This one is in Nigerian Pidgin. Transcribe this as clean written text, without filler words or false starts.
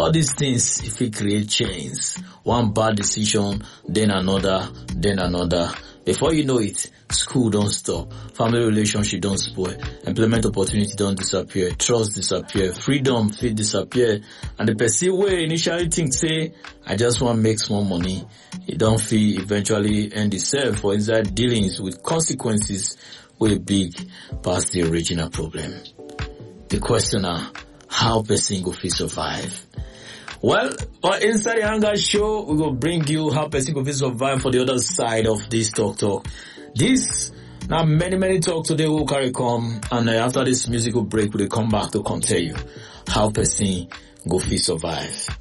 All these things, if we create chains, one bad decision, then another, then another. Before you know it, school don't stop, family relationship don't spoil, employment opportunity don't disappear, trust disappear, freedom fit disappear, and the person wey initially think say, I just want make small money, e don't feel eventually end itself for inside dealings with consequences wey big past the original problem. The question are, how person go fit survive? Well, inside the Hunger Show, we will bring you how person go fit survive for the other side of this talk. This, now many talk today will carry come, and after this musical break, we'll come back to come tell you how person go fit survive.